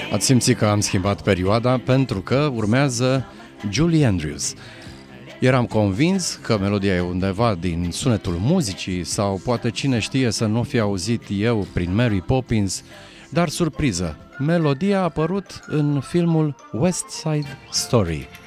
Ați simțit că am schimbat perioada pentru că urmează Julie Andrews. Eram convins că melodia e undeva din sunetul muzicii sau poate cine știe să nu fi auzit eu prin Mary Poppins, dar surpriză, melodia a apărut în filmul West Side Story.